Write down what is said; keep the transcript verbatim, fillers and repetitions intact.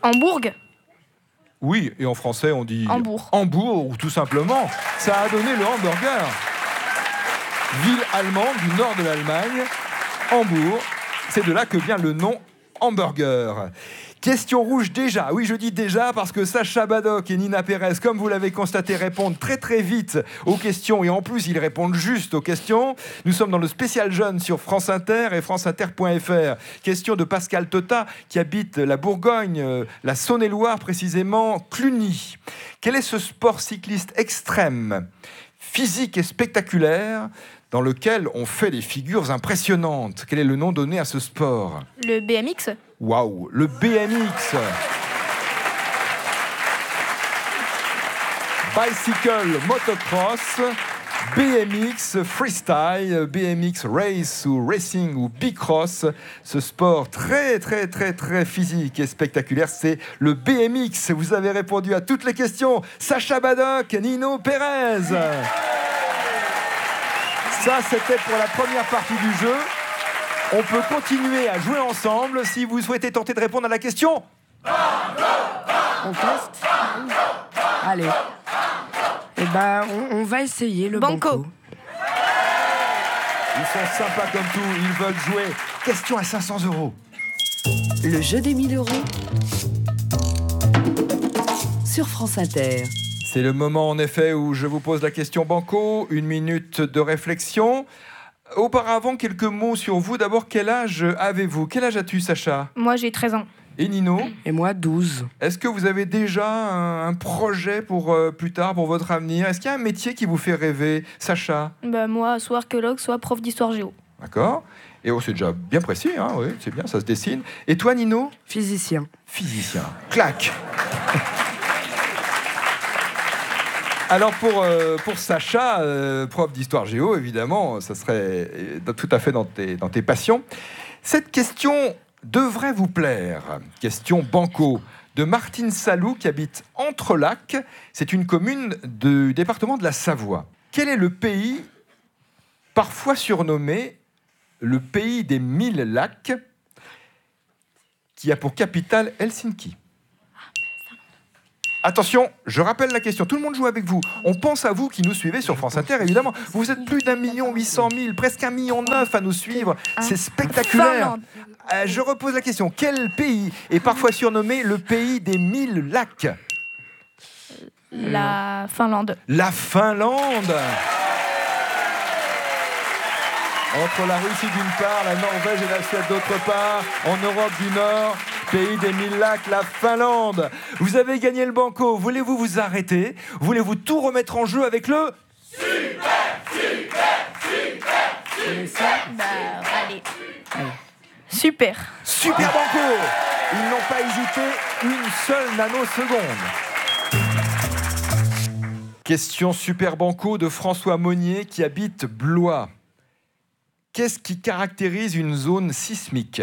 Hambourg. Oui, et en français, on dit Hambourg. Hambourg, ou tout simplement. Ça a donné le hamburger. Ville allemande du nord de l'Allemagne, Hambourg. C'est de là que vient le nom hamburger. Question rouge déjà. Oui, je dis déjà parce que Sacha Badoc et Nina Pérez, comme vous l'avez constaté, répondent très très vite aux questions. Et en plus, ils répondent juste aux questions. Nous sommes dans le spécial jeune sur France Inter et franceinter point f r. Question de Pascal Tota qui habite la Bourgogne, euh, la Saône-et-Loire précisément, Cluny. Quel est ce sport cycliste extrême, physique et spectaculaire dans lequel on fait des figures impressionnantes? Quel est le nom donné à ce sport? Le B M X. Waouh, le B M X. Bicycle motocross, B M X freestyle, B M X race ou racing ou bicross. Ce sport très très très très physique et spectaculaire, c'est le B M X. Vous avez répondu à toutes les questions. Sacha Badoc, Nino Pérez. Ça, c'était pour la première partie du jeu. On peut continuer à jouer ensemble si vous souhaitez tenter de répondre à la question. On teste. Allez. Eh ben, on, on va essayer le banco. Banco. Ils sont sympas comme tout, ils veulent jouer. Question à cinq cents euros. Le jeu des mille euros sur France Inter. C'est le moment en effet où je vous pose la question banco, une minute de réflexion. Auparavant, quelques mots sur vous. D'abord, quel âge avez-vous? Quel âge as-tu, Sacha? Moi, j'ai treize ans. Et Nino? Et moi, douze. Est-ce que vous avez déjà un, un projet pour euh, plus tard, pour votre avenir? Est-ce qu'il y a un métier qui vous fait rêver, Sacha? Bah, moi, soit archéologue, soit prof d'histoire géo. D'accord. Et oh, c'est déjà bien précis, hein, oui, c'est bien, ça se dessine. Et toi, Nino? Physicien. Physicien. Clac. Alors pour, euh, pour Sacha, euh, prof d'histoire géo, évidemment, ça serait euh, tout à fait dans tes, dans tes passions. Cette question devrait vous plaire. Question banco de Martine Salou qui habite Entrelacs. C'est une commune du département de la Savoie. Quel est le pays parfois surnommé le pays des mille lacs qui a pour capitale Helsinki? Attention, je rappelle la question. Tout le monde joue avec vous. On pense à vous qui nous suivez sur France Inter, évidemment. Vous êtes plus d'un million huit cent mille, presque un million neuf à nous suivre. C'est spectaculaire. Euh, je repose la question. Quel pays est parfois surnommé le pays des mille lacs? La Finlande. La Finlande. Entre la Russie d'une part, la Norvège et la Suède d'autre part, en Europe du Nord, pays des mille lacs, la Finlande. Vous avez gagné le banco. Voulez-vous vous arrêter? Voulez-vous tout remettre en jeu avec le Super, super, super, super. Bah, allez. Super. Super banco. Ils n'ont pas hésité une seule nanoseconde. Question super banco de François Monnier qui habite Blois. Qu'est-ce qui caractérise une zone sismique?